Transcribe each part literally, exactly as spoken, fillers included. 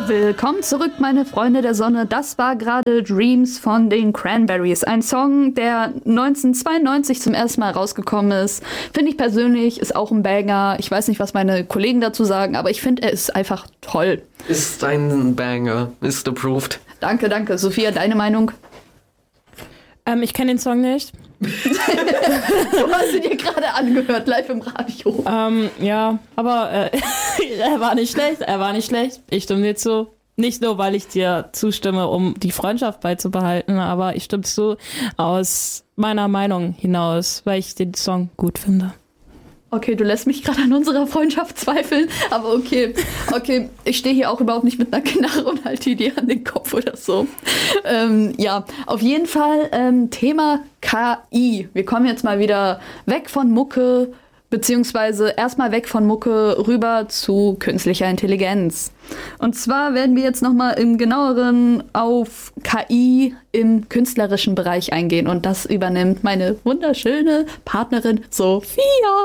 Willkommen zurück, meine Freunde der Sonne. Das war gerade Dreams von den Cranberries. Ein Song, der neunzehnhundertzweiundneunzig zum ersten Mal rausgekommen ist. Finde ich persönlich, ist auch ein Banger. Ich weiß nicht, was meine Kollegen dazu sagen, aber ich finde, er ist einfach toll. Ist ein Banger. Ist approved. Danke, danke. Sophia, deine Meinung? Ähm, ich kenne den Song nicht. Du hast ihn dir gerade angehört, live im Radio. Ähm, ja, aber äh, er war nicht schlecht, er war nicht schlecht. Ich stimme dir zu. Nicht nur, weil ich dir zustimme, um die Freundschaft beizubehalten, aber ich stimme zu aus meiner Meinung hinaus, weil ich den Song gut finde. Okay, du lässt mich gerade an unserer Freundschaft zweifeln, aber okay. Okay, ich stehe hier auch überhaupt nicht mit einer Knarre und halte dir an den Kopf oder so. Ähm, ja, auf jeden Fall ähm, Thema K I. Wir kommen jetzt mal wieder weg von Mucke, beziehungsweise erstmal weg von Mucke rüber zu künstlicher Intelligenz. Und zwar werden wir jetzt nochmal im genaueren auf K I im künstlerischen Bereich eingehen. Und das übernimmt meine wunderschöne Partnerin Sophia.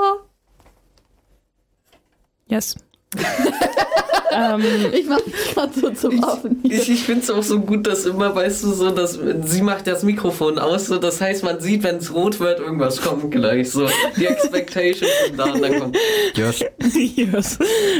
Yes. ähm, ich mach mich gerade so zum Affen. Ich, ich finde es auch so gut, dass immer, weißt du, so, dass sie macht das Mikrofon aus, so, das heißt, man sieht, wenn es rot wird, irgendwas kommt gleich, so, die Expectations sind da und dann kommt, yes. yes.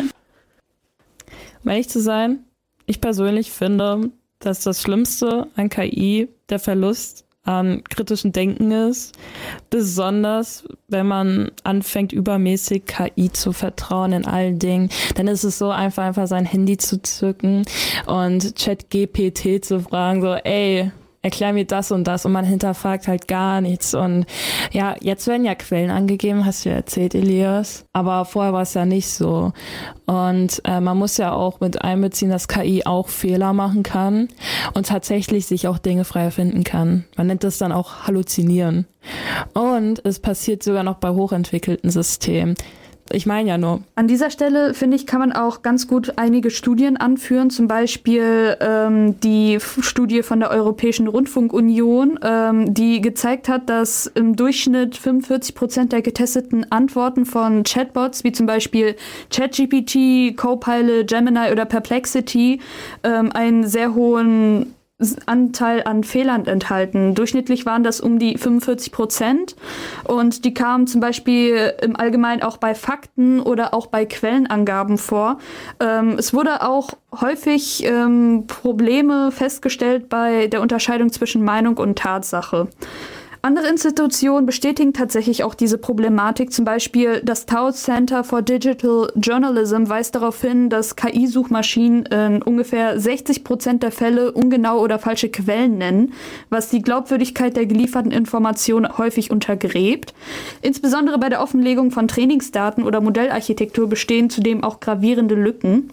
Um ehrlich zu sein, ich persönlich finde, dass das Schlimmste an K I der Verlust an kritischem Denken ist, besonders wenn man anfängt, übermäßig K I zu vertrauen in allen Dingen, dann ist es so einfach, einfach sein Handy zu zücken und ChatGPT zu fragen, so, ey, erklär mir das und das, und man hinterfragt halt gar nichts. Und ja, jetzt werden ja Quellen angegeben, hast du ja erzählt, Elias, aber vorher war es ja nicht so. Und äh, man muss ja auch mit einbeziehen, dass K I auch Fehler machen kann und tatsächlich sich auch Dinge frei erfinden kann. Man nennt das dann auch Halluzinieren. Und es passiert sogar noch bei hochentwickelten Systemen. Ich meine ja nur. An dieser Stelle, finde ich, kann man auch ganz gut einige Studien anführen. Zum Beispiel ähm, die Studie von der Europäischen Rundfunkunion, ähm, die gezeigt hat, dass im Durchschnitt fünfundvierzig Prozent der getesteten Antworten von Chatbots, wie zum Beispiel ChatGPT, Copilot, Gemini oder Perplexity, ähm, einen sehr hohen Anteil an Fehlern enthalten. Durchschnittlich waren das um die fünfundvierzig Prozent und die kamen zum Beispiel im Allgemeinen auch bei Fakten oder auch bei Quellenangaben vor. Ähm, es wurde auch häufig ähm, Probleme festgestellt bei der Unterscheidung zwischen Meinung und Tatsache. Andere Institutionen bestätigen tatsächlich auch diese Problematik. Zum Beispiel das Tao Center for Digital Journalism weist darauf hin, dass K I-Suchmaschinen in ungefähr sechzig Prozent der Fälle ungenau oder falsche Quellen nennen, was die Glaubwürdigkeit der gelieferten Informationen häufig untergräbt. Insbesondere bei der Offenlegung von Trainingsdaten oder Modellarchitektur bestehen zudem auch gravierende Lücken.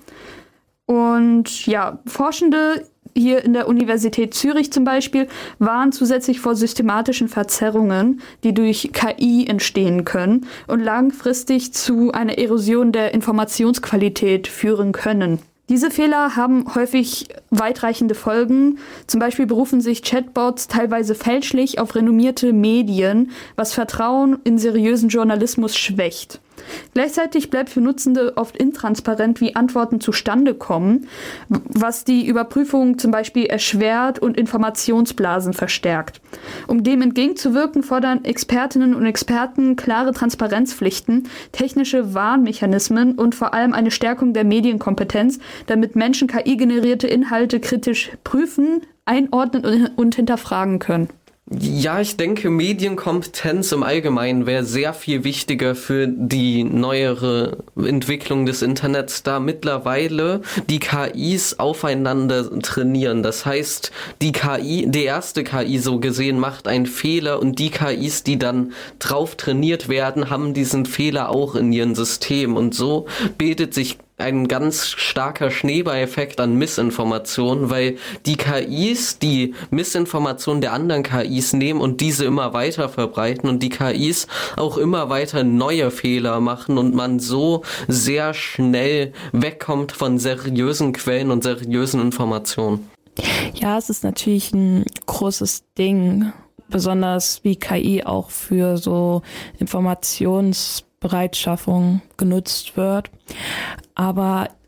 Und ja, Forschende hier in der Universität Zürich zum Beispiel warnen zusätzlich vor systematischen Verzerrungen, die durch K I entstehen können und langfristig zu einer Erosion der Informationsqualität führen können. Diese Fehler haben häufig weitreichende Folgen. Zum Beispiel berufen sich Chatbots teilweise fälschlich auf renommierte Medien, was Vertrauen in seriösen Journalismus schwächt. Gleichzeitig bleibt für Nutzende oft intransparent, wie Antworten zustande kommen, was die Überprüfung zum Beispiel erschwert und Informationsblasen verstärkt. Um dem entgegenzuwirken, fordern Expertinnen und Experten klare Transparenzpflichten, technische Warnmechanismen und vor allem eine Stärkung der Medienkompetenz, damit Menschen K I-generierte Inhalte kritisch prüfen, einordnen und hinterfragen können. Ja, ich denke, Medienkompetenz im Allgemeinen wäre sehr viel wichtiger für die neuere Entwicklung des Internets, da mittlerweile die K Is aufeinander trainieren. Das heißt, die K I, die erste K I so gesehen, macht einen Fehler und die K Is, die dann drauf trainiert werden, haben diesen Fehler auch in ihrem System. Und so bildet sich ein ganz starker Schneeballeffekt an Missinformationen, weil die K Is die Missinformationen der anderen K Is nehmen und diese immer weiter verbreiten und die K Is auch immer weiter neue Fehler machen und man so sehr schnell wegkommt von seriösen Quellen und seriösen Informationen. Ja, es ist natürlich ein großes Ding, besonders wie K I auch für so Informationsbereitschaffung genutzt wird. Aber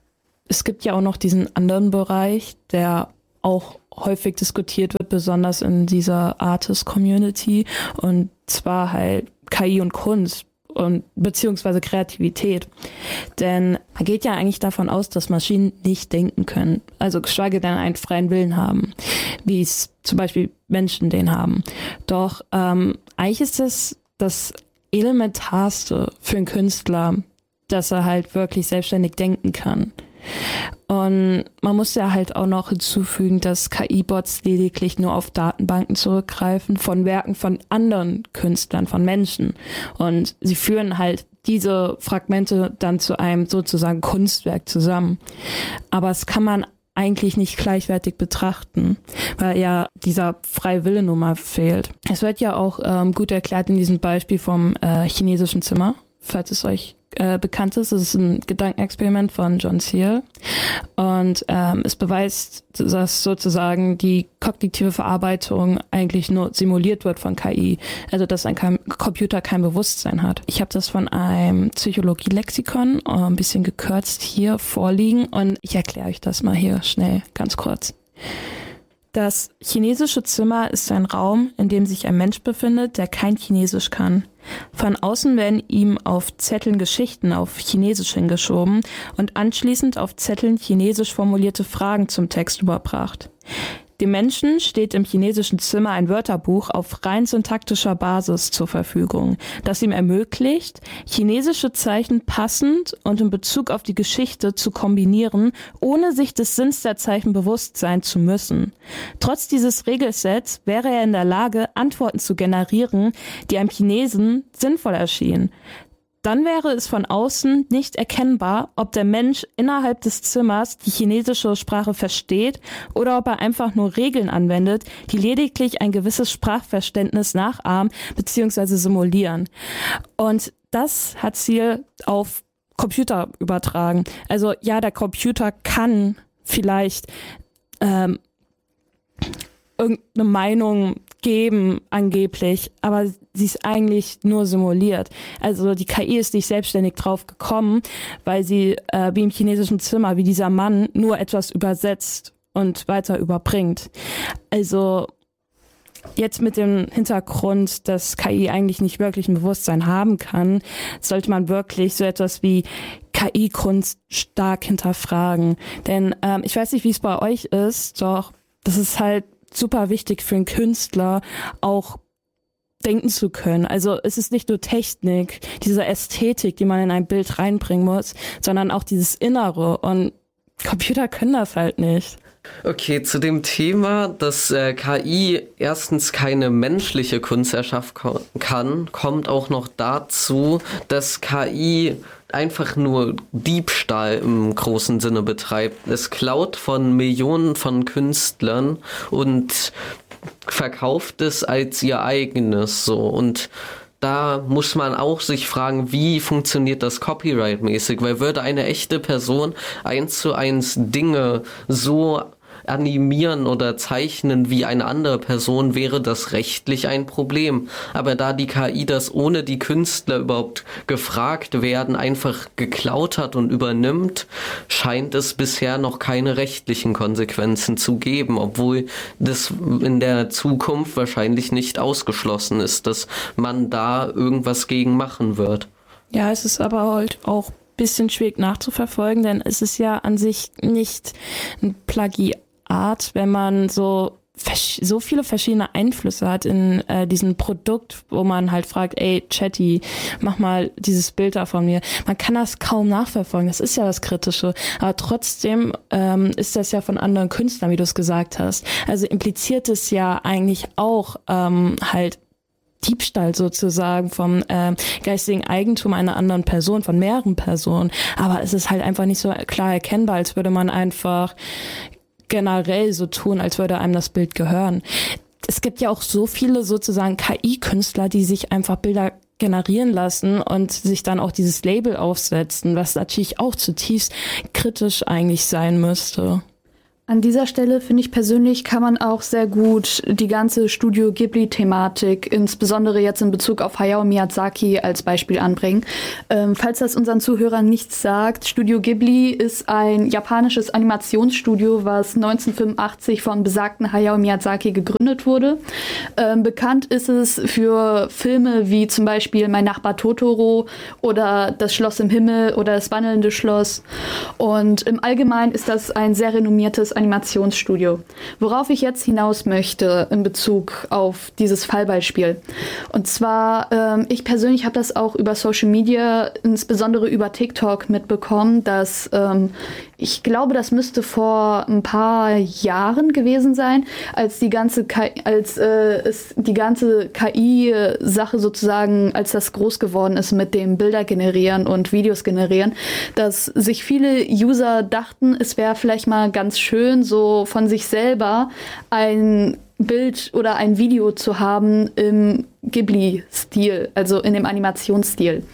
es gibt ja auch noch diesen anderen Bereich, der auch häufig diskutiert wird, besonders in dieser Artist-Community, und zwar halt K I und Kunst und beziehungsweise Kreativität. Denn man geht ja eigentlich davon aus, dass Maschinen nicht denken können, also geschweige denn einen freien Willen haben, wie es zum Beispiel Menschen den haben. Doch ähm, eigentlich ist es das Elementarste für einen Künstler, dass er halt wirklich selbstständig denken kann. Und man muss ja halt auch noch hinzufügen, dass K I-Bots lediglich nur auf Datenbanken zurückgreifen von Werken von anderen Künstlern, von Menschen. Und sie führen halt diese Fragmente dann zu einem sozusagen Kunstwerk zusammen. Aber das kann man eigentlich nicht gleichwertig betrachten, weil ja dieser freie Wille nun mal fehlt. Es wird ja auch ähm, gut erklärt in diesem Beispiel vom äh, chinesischen Zimmer, falls es euch äh, bekannt ist. Das ist ein Gedankenexperiment von John Searle und ähm, es beweist, dass sozusagen die kognitive Verarbeitung eigentlich nur simuliert wird von K I, also dass ein K- Computer kein Bewusstsein hat. Ich habe das von einem Psychologie-Lexikon äh, ein bisschen gekürzt hier vorliegen und ich erkläre euch das mal hier schnell, ganz kurz. Das chinesische Zimmer ist ein Raum, in dem sich ein Mensch befindet, der kein Chinesisch kann. Von außen werden ihm auf Zetteln Geschichten auf Chinesisch hingeschoben und anschließend auf Zetteln chinesisch formulierte Fragen zum Text überbracht. Dem Menschen steht im chinesischen Zimmer ein Wörterbuch auf rein syntaktischer Basis zur Verfügung, das ihm ermöglicht, chinesische Zeichen passend und in Bezug auf die Geschichte zu kombinieren, ohne sich des Sinns der Zeichen bewusst sein zu müssen. Trotz dieses Regelsets wäre er in der Lage, Antworten zu generieren, die einem Chinesen sinnvoll erschienen. Dann wäre es von außen nicht erkennbar, ob der Mensch innerhalb des Zimmers die chinesische Sprache versteht oder ob er einfach nur Regeln anwendet, die lediglich ein gewisses Sprachverständnis nachahmen bzw. simulieren. Und das hat Ziel auf Computer übertragen. Also ja, der Computer kann vielleicht ähm, irgendeine Meinung geben, angeblich, aber sie ist eigentlich nur simuliert. Also die K I ist nicht selbstständig drauf gekommen, weil sie äh, wie im chinesischen Zimmer, wie dieser Mann, nur etwas übersetzt und weiter überbringt. Also jetzt mit dem Hintergrund, dass K I eigentlich nicht wirklich ein Bewusstsein haben kann, sollte man wirklich so etwas wie K I-Kunst stark hinterfragen. Denn ähm, ich weiß nicht, wie es bei euch ist, doch das ist halt super wichtig für einen Künstler, auch denken zu können. Also es ist nicht nur Technik, diese Ästhetik, die man in ein Bild reinbringen muss, sondern auch dieses Innere. Und Computer können das halt nicht. Okay, zu dem Thema, dass äh, K I erstens keine menschliche Kunst erschaffen kann, kommt auch noch dazu, dass K I einfach nur Diebstahl im großen Sinne betreibt. Es klaut von Millionen von Künstlern und verkauft es als ihr eigenes so. Und da muss man auch sich fragen, wie funktioniert das copyright-mäßig? Weil würde eine echte Person eins zu eins Dinge so animieren oder zeichnen wie eine andere Person, wäre das rechtlich ein Problem. Aber da die K I das ohne die Künstler überhaupt gefragt werden, einfach geklaut hat und übernimmt, scheint es bisher noch keine rechtlichen Konsequenzen zu geben, obwohl das in der Zukunft wahrscheinlich nicht ausgeschlossen ist, dass man da irgendwas gegen machen wird. Ja, es ist aber halt auch ein bisschen schwierig nachzuverfolgen, denn es ist ja an sich nicht ein Plagiat, wenn man so so viele verschiedene Einflüsse hat in äh, diesem Produkt, wo man halt fragt, ey, Chatty, mach mal dieses Bild da von mir. Man kann das kaum nachverfolgen, das ist ja das Kritische. Aber trotzdem ähm, ist das ja von anderen Künstlern, wie du es gesagt hast. Also impliziert es ja eigentlich auch ähm, halt Diebstahl sozusagen vom äh, geistigen Eigentum einer anderen Person, von mehreren Personen. Aber es ist halt einfach nicht so klar erkennbar, als würde man einfach generell so tun, als würde einem das Bild gehören. Es gibt ja auch so viele sozusagen K I-Künstler, die sich einfach Bilder generieren lassen und sich dann auch dieses Label aufsetzen, was natürlich auch zutiefst kritisch eigentlich sein müsste. An dieser Stelle, finde ich persönlich, kann man auch sehr gut die ganze Studio Ghibli-Thematik, insbesondere jetzt in Bezug auf Hayao Miyazaki, als Beispiel anbringen. Ähm, falls das unseren Zuhörern nichts sagt, Studio Ghibli ist ein japanisches Animationsstudio, was neunzehnhundertfünfundachtzig von besagten Hayao Miyazaki gegründet wurde. Ähm, bekannt ist es für Filme wie zum Beispiel Mein Nachbar Totoro oder Das Schloss im Himmel oder Das wandelnde Schloss. Und im Allgemeinen ist das ein sehr renommiertes Animationsstudio. Worauf ich jetzt hinaus möchte in Bezug auf dieses Fallbeispiel. Und zwar, ähm, ich persönlich habe das auch über Social Media, insbesondere über TikTok mitbekommen, dass ähm, ich glaube, das müsste vor ein paar Jahren gewesen sein, als die ganze K I, als äh, es die ganze K I-Sache sozusagen, als das groß geworden ist mit dem Bilder generieren und Videos generieren, dass sich viele User dachten, es wäre vielleicht mal ganz schön, so von sich selber ein Bild oder ein Video zu haben im Ghibli-Stil, also in dem Animationsstil.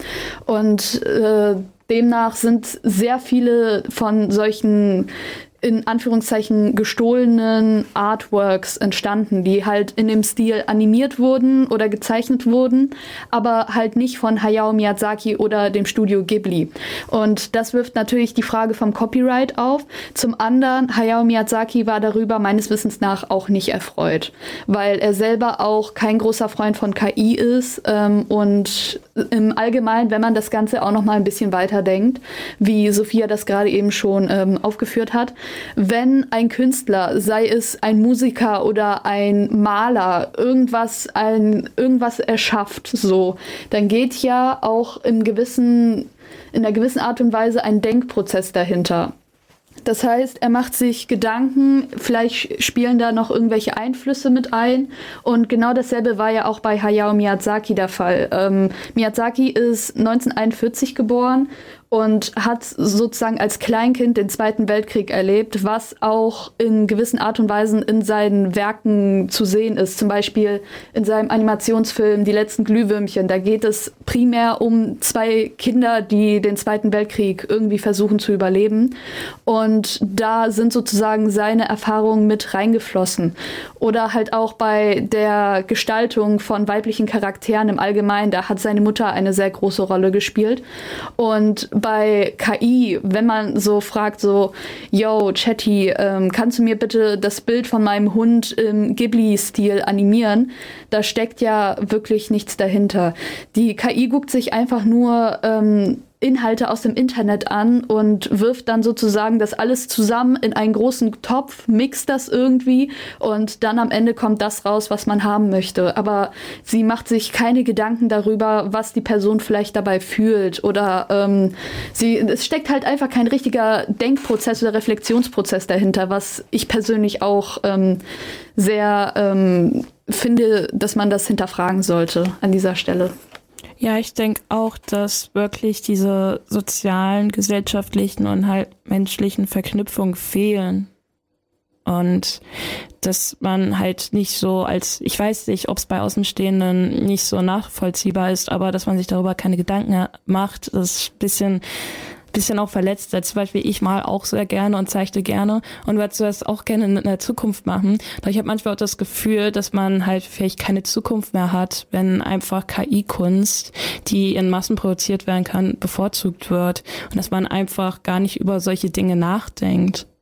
Und äh, demnach sind sehr viele von solchen in Anführungszeichen gestohlenen Artworks entstanden, die halt in dem Stil animiert wurden oder gezeichnet wurden, aber halt nicht von Hayao Miyazaki oder dem Studio Ghibli. Und das wirft natürlich die Frage vom Copyright auf. Zum anderen, Hayao Miyazaki war darüber meines Wissens nach auch nicht erfreut, weil er selber auch kein großer Freund von K I ist ähm, und im Allgemeinen, wenn man das Ganze auch noch mal ein bisschen weiterdenkt, wie Sophia das gerade eben schon ähm, aufgeführt hat, wenn ein Künstler, sei es ein Musiker oder ein Maler, irgendwas, ein, irgendwas erschafft, so, dann geht ja auch im gewissen, in einer gewissen Art und Weise ein Denkprozess dahinter. Das heißt, er macht sich Gedanken, vielleicht spielen da noch irgendwelche Einflüsse mit ein. Und genau dasselbe war ja auch bei Hayao Miyazaki der Fall. Ähm, Miyazaki ist neunzehnhunderteinundvierzig geboren und hat sozusagen als Kleinkind den Zweiten Weltkrieg erlebt, was auch in gewissen Art und Weisen in seinen Werken zu sehen ist. Zum Beispiel in seinem Animationsfilm Die letzten Glühwürmchen. Da geht es primär um zwei Kinder, die den Zweiten Weltkrieg irgendwie versuchen zu überleben. Und da sind sozusagen seine Erfahrungen mit reingeflossen. Oder halt auch bei der Gestaltung von weiblichen Charakteren im Allgemeinen. Da hat seine Mutter eine sehr große Rolle gespielt. Und bei K I, wenn man so fragt, so, yo, Chatty, ähm, kannst du mir bitte das Bild von meinem Hund im Ghibli-Stil animieren? Da steckt ja wirklich nichts dahinter. Die K I guckt sich einfach nur ähm, Inhalte aus dem Internet an und wirft dann sozusagen das alles zusammen in einen großen Topf, mixt das irgendwie und dann am Ende kommt das raus, was man haben möchte. Aber sie macht sich keine Gedanken darüber, was die Person vielleicht dabei fühlt oder ähm, sie, es steckt halt einfach kein richtiger Denkprozess oder Reflexionsprozess dahinter, was ich persönlich auch ähm, sehr ähm, finde, dass man das hinterfragen sollte an dieser Stelle. Ja, ich denke auch, dass wirklich diese sozialen, gesellschaftlichen und halt menschlichen Verknüpfungen fehlen. Und dass man halt nicht so als, ich weiß nicht, ob es bei Außenstehenden nicht so nachvollziehbar ist, aber dass man sich darüber keine Gedanken macht, ist ein bisschen... bisschen auch verletzt. Als zum Beispiel ich mal auch sehr gerne und zeichne gerne und würde das auch gerne in der Zukunft machen. Aber ich habe manchmal auch das Gefühl, dass man halt vielleicht keine Zukunft mehr hat, wenn einfach K I-Kunst, die in Massen produziert werden kann, bevorzugt wird und dass man einfach gar nicht über solche Dinge nachdenkt.